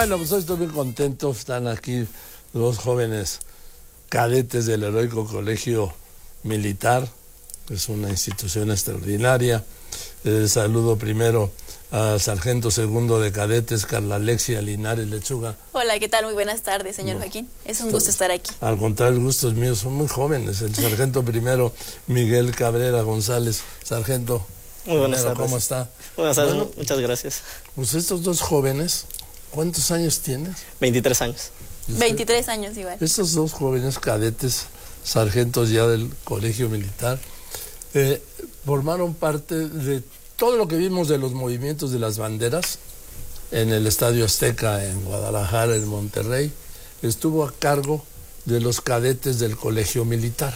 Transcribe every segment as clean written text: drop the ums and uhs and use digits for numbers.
Bueno, pues hoy estoy muy contento, están aquí los jóvenes cadetes del Heroico Colegio Militar, que es una institución extraordinaria. Saludo primero al sargento segundo de cadetes, Carla Alexia Linares Lechuga. Hola, ¿qué tal? Muy buenas tardes, señor Joaquín. Es un gusto estar aquí. Al contrario, el gusto es mío, son muy jóvenes. El sargento primero, Miguel Cabrera González. Sargento, muy buenas tardes. ¿Cómo está? Buenas tardes, bueno, muchas gracias. Pues estos dos jóvenes, ¿cuántos años tienes? 23 años. 23 años igual. Estos dos jóvenes cadetes, sargentos ya del Colegio Militar, formaron parte de todo lo que vimos de los movimientos de las banderas en el Estadio Azteca, en Guadalajara, en Monterrey. Estuvo a cargo de los cadetes del Colegio Militar.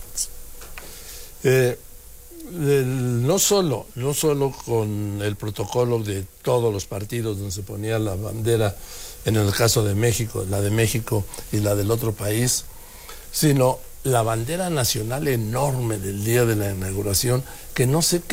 No solo con el protocolo de todos los partidos donde se ponía la bandera, en el caso de México, la de México y la del otro país, sino la bandera nacional enorme del día de la inauguración, que no sé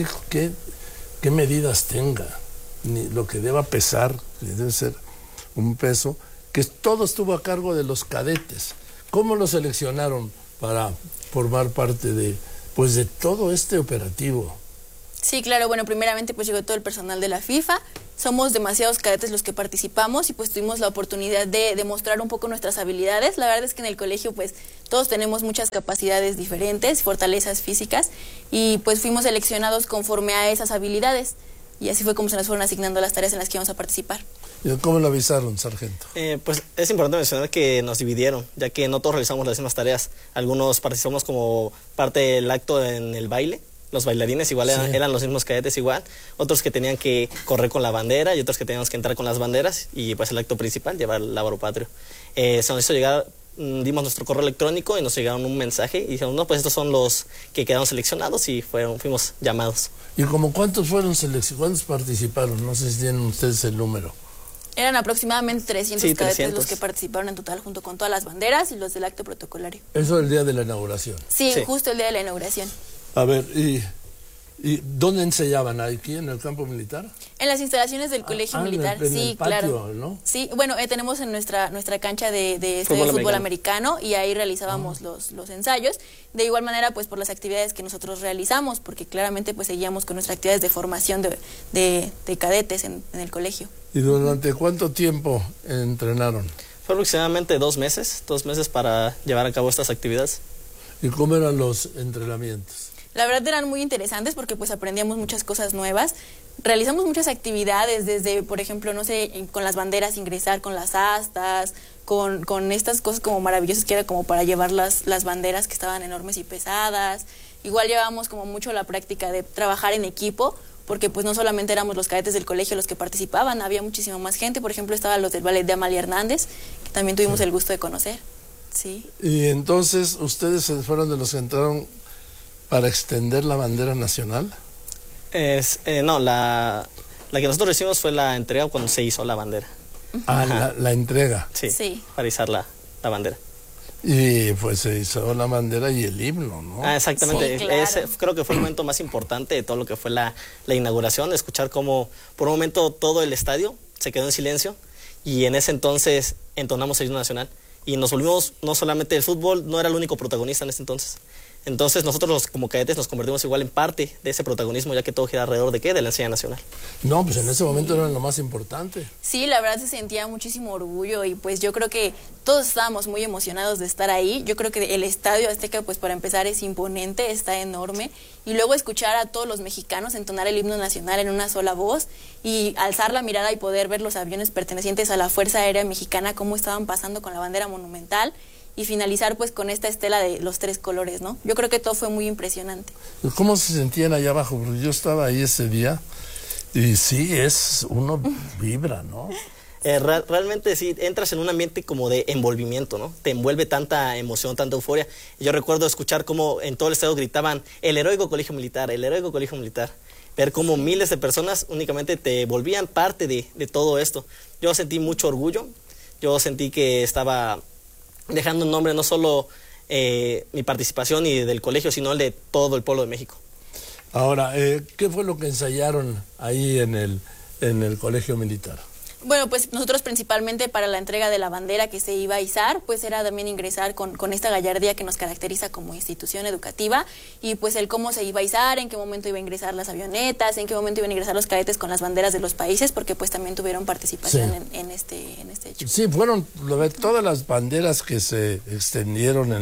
qué medidas tenga, ni lo que deba pesar, que debe ser un peso, que todo estuvo a cargo de los cadetes. ¿Cómo lo seleccionaron para formar parte de todo este operativo? Sí, claro, bueno, primeramente pues llegó todo el personal de la FIFA, somos demasiados cadetes los que participamos y pues tuvimos la oportunidad de demostrar un poco nuestras habilidades. La verdad es que en el colegio pues todos tenemos muchas capacidades diferentes, fortalezas físicas, y pues fuimos seleccionados conforme a esas habilidades, y así fue como se nos fueron asignando las tareas en las que íbamos a participar. ¿Y cómo lo avisaron, sargento? Pues es importante mencionar que nos dividieron, ya que no todos realizamos las mismas tareas. Algunos participamos como parte del acto en el baile. Los bailarines igual eran los mismos cadetes igual, otros que tenían que correr con la bandera y otros que teníamos que entrar con las banderas, y pues el acto principal, llevar el lábaro patrio. Se nos hizo llegar, dimos nuestro correo electrónico y nos llegaron un mensaje y dijeron, no, pues estos son los que quedaron seleccionados, y fuimos llamados. ¿Y como cuántos fueron seleccionados? ¿Cuántos participaron? No sé si tienen ustedes el número. Eran aproximadamente 300 sí, cadetes 300. los que participaron en total, junto con todas las banderas y los del acto protocolario. Eso el día de la inauguración. Sí, justo el día de la inauguración. A ver, ¿y dónde ensayaban? ¿Aquí en el campo militar? En las instalaciones del Colegio Militar, en sí, el patio, claro. ¿no? Sí, bueno, tenemos en nuestra cancha de fútbol americano, y ahí realizábamos los ensayos. De igual manera, pues por las actividades que nosotros realizamos, porque claramente pues seguíamos con nuestras actividades de formación de cadetes en el colegio. ¿Y durante cuánto tiempo entrenaron? Fue aproximadamente 2 meses para llevar a cabo estas actividades. ¿Y cómo eran los entrenamientos? La verdad eran muy interesantes porque pues aprendíamos muchas cosas nuevas. Realizamos muchas actividades, desde, por ejemplo, no sé, con las banderas, ingresar con las astas, con estas cosas como maravillosas que era como para llevar las banderas que estaban enormes y pesadas. Igual llevábamos como mucho la práctica de trabajar en equipo, porque pues no solamente éramos los cadetes del colegio los que participaban, había muchísima más gente. Por ejemplo, estaban los del ballet de Amalia Hernández, que también tuvimos el gusto de conocer. Sí. Y entonces, ¿ustedes fueron de los que entraron para extender la bandera nacional? No, la que nosotros recibimos fue la entrega cuando se hizo la bandera. Ah, la entrega. Sí, para izar la bandera. Y pues se hizo la bandera y el himno, ¿no? Exactamente. Sí, claro. Ese creo que fue el momento más importante de todo lo que fue la inauguración, escuchar cómo por un momento todo el estadio se quedó en silencio, y en ese entonces entonamos el himno nacional, y nos volvimos, no solamente el fútbol no era el único protagonista en ese entonces. Entonces nosotros como cadetes nos convertimos igual en parte de ese protagonismo, ya que todo gira alrededor de la enseñanza nacional. No, pues en ese momento era lo más importante. Sí, la verdad se sentía muchísimo orgullo, y pues yo creo que todos estábamos muy emocionados de estar ahí. Yo creo que el Estadio Azteca, pues para empezar, es imponente, está enorme, y luego escuchar a todos los mexicanos entonar el himno nacional en una sola voz, y alzar la mirada y poder ver los aviones pertenecientes a la Fuerza Aérea Mexicana cómo estaban pasando con la bandera monumental, y finalizar pues con esta estela de los 3 colores, ¿no? Yo creo que todo fue muy impresionante. ¿Cómo se sentían allá abajo? Porque yo estaba ahí ese día y sí, uno vibra, ¿no? Realmente sí, entras en un ambiente como de envolvimiento, ¿no? Te envuelve tanta emoción, tanta euforia. Yo recuerdo escuchar cómo en todo el estadio gritaban el Heroico Colegio Militar, el Heroico Colegio Militar. Ver cómo miles de personas únicamente te volvían parte de todo esto. Yo sentí mucho orgullo, yo sentí que estaba dejando un nombre no solo mi participación y del colegio, sino el de todo el pueblo de México. Ahora, ¿qué fue lo que ensayaron ahí en el colegio militar? Bueno, pues nosotros principalmente para la entrega de la bandera que se iba a izar, pues era también ingresar con esta gallardía que nos caracteriza como institución educativa, y pues el cómo se iba a izar, en qué momento iba a ingresar las avionetas, en qué momento iban a ingresar los cadetes con las banderas de los países, porque pues también tuvieron participación sí. en este hecho. Sí, fueron todas las banderas que se extendieron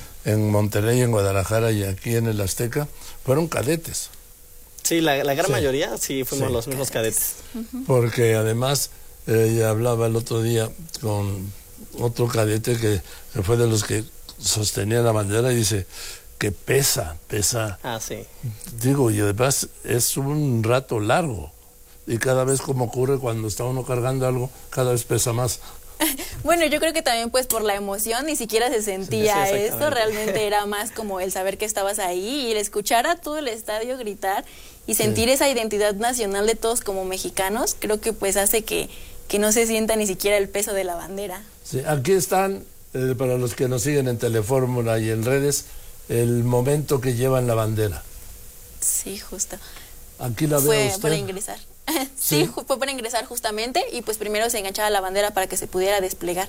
en Monterrey, en Guadalajara y aquí en el Azteca, fueron cadetes. Sí, la gran Sí. mayoría sí fuimos Sí. los mismos cadetes. Porque además hablaba el otro día con otro cadete que fue de los que sostenía la bandera y dice que pesa. Ah, sí. Digo, y además es un rato largo. Y cada vez, como ocurre cuando está uno cargando algo, cada vez pesa más. Bueno, yo creo que también pues por la emoción ni siquiera se sentía Sí, esto, realmente era más como el saber que estabas ahí y el escuchar a todo el estadio gritar y sentir esa identidad nacional de todos como mexicanos, creo que pues hace que no se sienta ni siquiera el peso de la bandera. Sí, aquí están, para los que nos siguen en Telefórmula y en redes, el momento que llevan la bandera. Sí, justo. Aquí la Fue veo usted. para ingresar. ¿Sí? Sí, fue para ingresar justamente y pues primero se enganchaba la bandera para que se pudiera desplegar.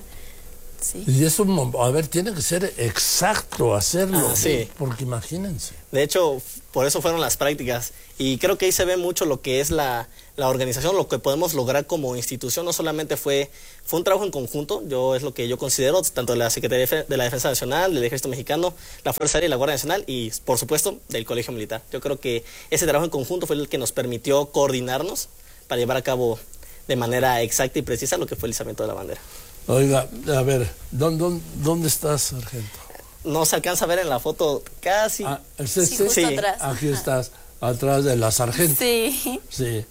Sí. Y es a ver, tiene que ser exacto hacerlo, Ah, sí. porque imagínense. De hecho, por eso fueron las prácticas. Y creo que ahí se ve mucho lo que es la organización, lo que podemos lograr como institución. No solamente fue un trabajo en conjunto, es lo que yo considero, tanto de la Secretaría de la Defensa Nacional, del Ejército Mexicano, la Fuerza Aérea y la Guardia Nacional y, por supuesto, del Colegio Militar. Yo creo que ese trabajo en conjunto fue el que nos permitió coordinarnos para llevar a cabo de manera exacta y precisa lo que fue el izamiento de la bandera. Oiga, a ver, ¿dónde estás, sargento? No se alcanza a ver en la foto casi. ¿Es este? Sí, justo Sí. atrás. Aquí estás, atrás de la sargento. Sí. Sí.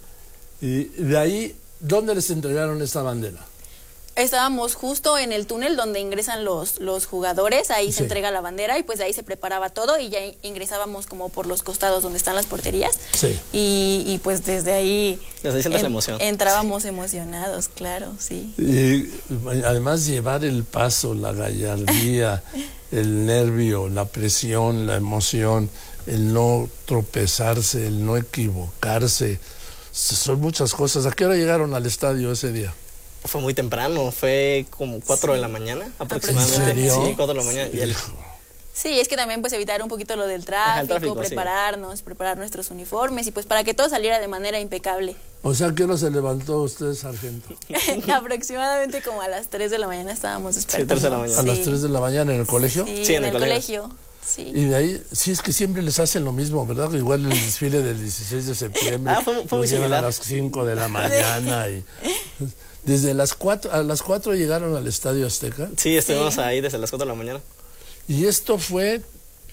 Y de ahí, ¿dónde les entregaron esta bandera? Estábamos justo en el túnel donde ingresan los jugadores, ahí Sí. se entrega la bandera y pues de ahí se preparaba todo y ya ingresábamos como por los costados donde están las porterías. Sí. Y pues desde ahí Desde ahí sientes la emoción. entrábamos emocionados, claro, sí. Y además llevar el paso, la gallardía, el nervio, la presión, la emoción, el no tropezarse, el no equivocarse, son muchas cosas. ¿A qué hora llegaron al estadio ese día? Fue muy temprano, fue como 4 de la mañana aproximadamente. ¿En serio? Sí, 4 de la mañana. Y Sí, es que también pues evitar un poquito lo del Ajá, el tráfico, tráfico, sí. preparar nuestros uniformes y pues para que todo saliera de manera impecable. O sea, ¿a qué hora se levantó usted, sargento? Aproximadamente como a las 3 de la mañana estábamos despertando. 3 de la mañana. ¿A las 3 de la mañana en el colegio? Sí, Sí, en el colegio. Sí. Y de ahí, sí, es que siempre les hacen lo mismo, ¿verdad? Igual el desfile del 16 de septiembre. Fue muy los llevan similar. a las 5 de la mañana. Y desde las 4, a las 4 llegaron al Estadio Azteca. Sí, estuvimos ahí desde las 4 de la mañana. Y esto fue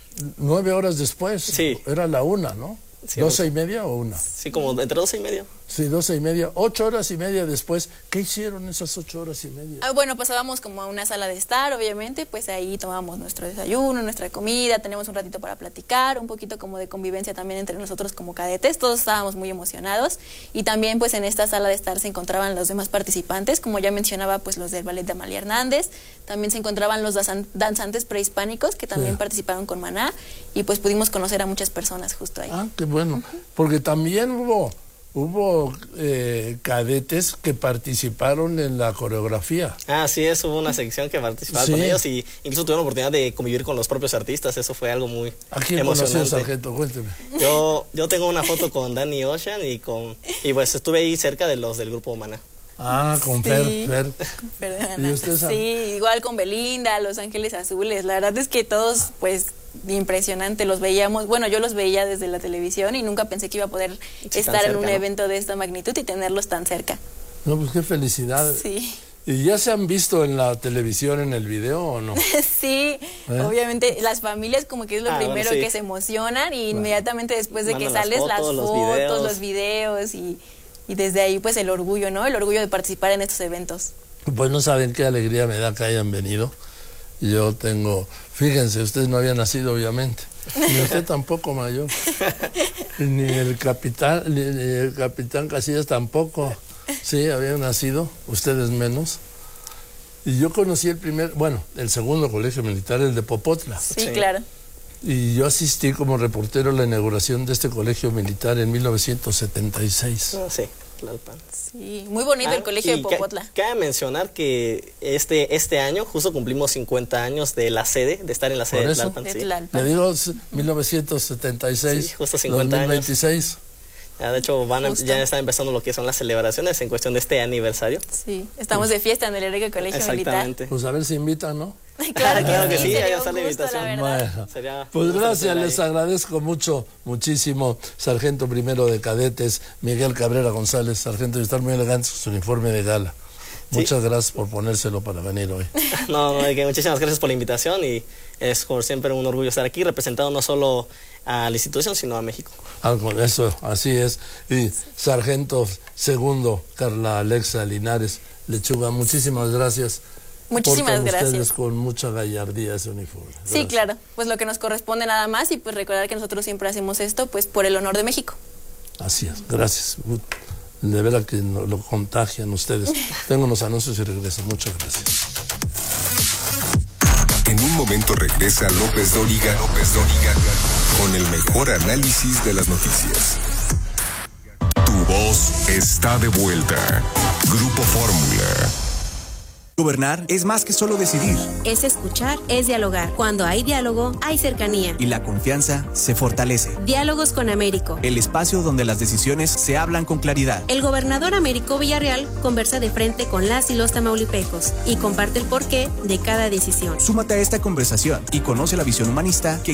9 horas después. Sí. Era la 1, ¿no? Sí, 12:30 o 1. Sí, como entre 12 y media. Sí, 12:30. 8 horas y media después. ¿Qué hicieron esas 8 horas y media? Bueno, pasábamos como a una sala de estar, obviamente, pues ahí tomábamos nuestro desayuno, nuestra comida, tenemos un ratito para platicar, un poquito como de convivencia también entre nosotros como cadetes, todos estábamos muy emocionados y también pues en esta sala de estar se encontraban los demás participantes, como ya mencionaba pues los del ballet de Amalia Hernández, también se encontraban los danzantes prehispánicos que también participaron con Maná y pues pudimos conocer a muchas personas justo ahí. Ah, qué bueno. Porque también hubo cadetes que participaron en la coreografía. Sí, hubo una sección que participaba Sí. con ellos y incluso tuvieron la oportunidad de convivir con los propios artistas. Eso fue algo muy ¿A quién conoció, emocionante. sargento? Cuénteme. Yo tengo una foto con Danny Ocean y pues estuve ahí cerca de los del grupo Maná. Con Sí. Fer. Perdona. ¿Y usted sabe? Sí, igual con Belinda, Los Ángeles Azules. La verdad es que todos, pues, impresionante. Los veíamos, bueno, yo los veía desde la televisión y nunca pensé que iba a poder estar en un evento de esta magnitud y tenerlos tan cerca. No, pues qué felicidad. Sí. ¿Y ya se han visto en la televisión en el video o no? Sí, obviamente las familias como que es lo primero bueno, sí. que se emocionan y inmediatamente después de que Mandan sales las los fotos, los videos y desde ahí pues el orgullo, ¿no? El orgullo de participar en estos eventos. Pues no saben qué alegría me da que hayan venido. Yo fíjense, ustedes no habían nacido obviamente, ni usted tampoco, mayor, ni el capitán Casillas tampoco, sí, habían nacido, ustedes menos. Y yo conocí el segundo colegio militar, el de Popotla. Sí, claro. Y yo asistí como reportero a la inauguración de este colegio militar en 1976. Sí. Tlalpan. Sí, muy bonito el colegio de Popotla. Cabe mencionar que este año justo cumplimos 50 años de la sede, de estar en la sede de Tlalpan. De sí. Tlalpan. Le digo 1976, Sí, justo 50 2026. Ya, de hecho, ya están empezando lo que son las celebraciones en cuestión de este aniversario. Sí, estamos de fiesta en el Heroico Colegio Exactamente. Pues a ver si invitan, ¿no? Claro que sí, ahí sería va a estar un la gusto, invitación. verdad. Bueno, pues gracias, les agradezco muchísimo, sargento primero de cadetes Miguel Cabrera González, sargento, de estar muy elegante con su uniforme de gala. Sí. Muchas gracias por ponérselo para venir hoy. No, muchísimas gracias por la invitación y es como siempre un orgullo estar aquí representando no solo a la institución, sino a México. Con eso, así es. Y sargento segundo, Carla Alexa Linares Lechuga, muchísimas gracias. Muchísimas Portan gracias. ustedes con mucha gallardía ese uniforme. Gracias. Sí, claro, pues lo que nos corresponde nada más y pues recordar que nosotros siempre hacemos esto pues por el honor de México. Así es, gracias. De verdad que lo contagian ustedes. Tengo unos anuncios y regreso. Muchas gracias. En un momento regresa López Dóriga con el mejor análisis de las noticias. Tu voz está de vuelta. Grupo Fórmula. Gobernar es más que solo decidir. Es escuchar, es dialogar. Cuando hay diálogo, hay cercanía. Y la confianza se fortalece. Diálogos con Américo. El espacio donde las decisiones se hablan con claridad. El gobernador Américo Villarreal conversa de frente con las y los tamaulipecos y comparte el porqué de cada decisión. Súmate a esta conversación y conoce la visión humanista que